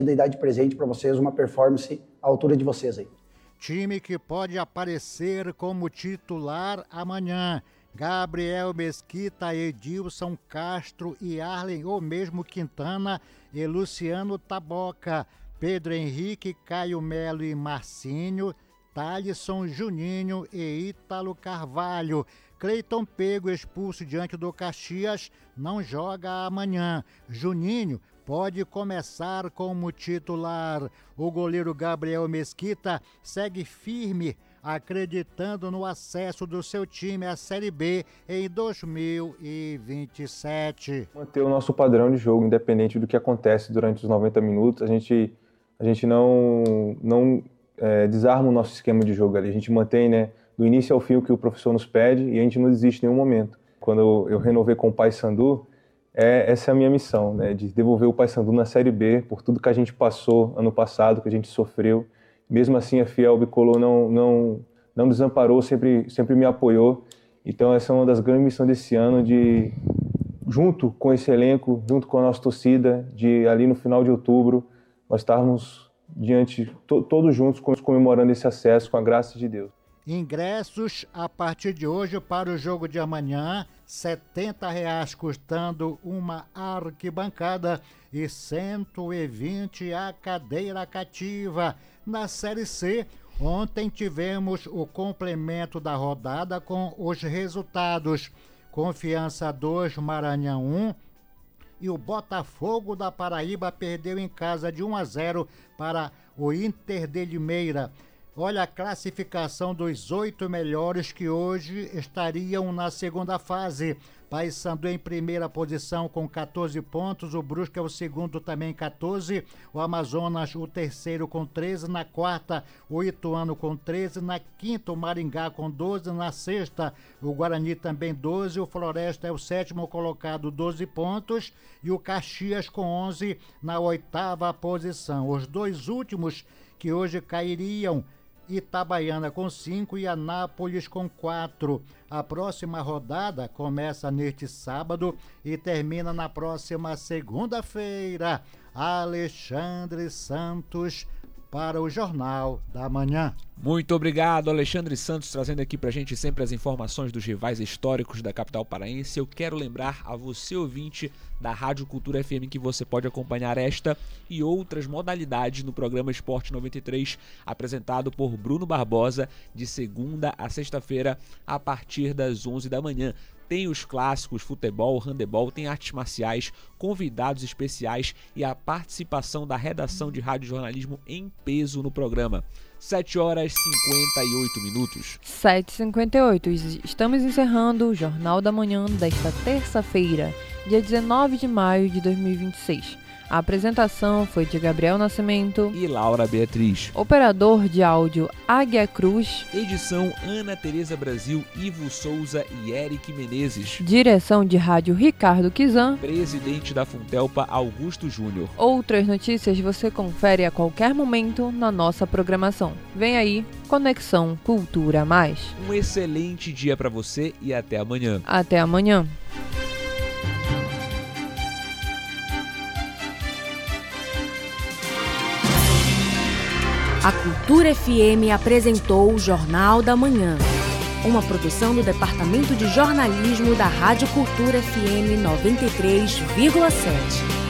e dar de presente para vocês uma performance à altura de vocês aí. Time que pode aparecer como titular amanhã: Gabriel Mesquita, Edilson Castro e Arlen, ou mesmo Quintana e Luciano Taboca, Pedro Henrique, Caio Melo e Marcinho, Thalisson, Juninho e Ítalo Carvalho. Cleiton Pego, expulso diante do Caxias, não joga amanhã. Juninho pode começar como titular. O goleiro Gabriel Mesquita segue firme, acreditando no acesso do seu time à Série B em 2027. Manter o nosso padrão de jogo, independente do que acontece durante os 90 minutos. A gente não desarma o nosso esquema de jogo ali. A gente mantém, né, do início ao fim o que o professor nos pede e a gente não desiste em nenhum momento. Quando eu renovei com o Paysandu, essa é a minha missão, né, de devolver o Paysandu na Série B por tudo que a gente passou ano passado, que a gente sofreu. Mesmo assim, a Fiel Bicolor não desamparou, sempre me apoiou. Então, essa é uma das grandes missões desse ano, de, junto com esse elenco, junto com a nossa torcida, de ali no final de outubro, nós estarmos todos juntos comemorando esse acesso com a graça de Deus. Ingressos a partir de hoje para o jogo de amanhã, R$ 70,00 custando uma arquibancada e 120 a cadeira cativa. Na Série C, ontem tivemos o complemento da rodada com os resultados: Confiança 2, Maranhão 1, e o Botafogo da Paraíba perdeu em casa de 1-0 para o Inter de Limeira. Olha a classificação dos 8 melhores que hoje estariam na segunda fase. Paysandu em primeira posição com 14 pontos, o Brusque é o segundo também 14, o Amazonas o terceiro com 13, na quarta o Ituano com 13, na quinta o Maringá com 12, na sexta o Guarani também 12, o Floresta é o sétimo colocado, 12 pontos, e o Caxias com 11 na oitava posição. Os dois últimos que hoje cairiam: Itabaiana com 5 e Anápolis com 4. A próxima rodada começa neste sábado e termina na próxima segunda-feira. Alexandre Santos para o Jornal da Manhã. Muito obrigado, Alexandre Santos, trazendo aqui pra gente sempre as informações dos rivais históricos da capital paraense. Eu quero lembrar a você, ouvinte da Rádio Cultura FM, que você pode acompanhar esta e outras modalidades no programa Esporte 93, apresentado por Bruno Barbosa, de segunda a sexta-feira, a partir das 11 da manhã. Tem os clássicos, futebol, handebol, tem artes marciais, convidados especiais e a participação da redação de radiojornalismo em peso no programa. 7h58. 7h58. Estamos encerrando o Jornal da Manhã desta terça-feira, dia 19 de maio de 2026. A apresentação foi de Gabriel Nascimento e Laura Beatriz. Operador de áudio Águia Cruz. Edição Ana Tereza Brasil, Ivo Souza e Eric Menezes. Direção de rádio Ricardo Kizan. Presidente da Funtelpa Augusto Júnior. Outras notícias você confere a qualquer momento na nossa programação. Vem aí, Conexão Cultura Mais. Um excelente dia para você e até amanhã. Até amanhã. A Cultura FM apresentou o Jornal da Manhã, uma produção do Departamento de Jornalismo da Rádio Cultura FM 93,7.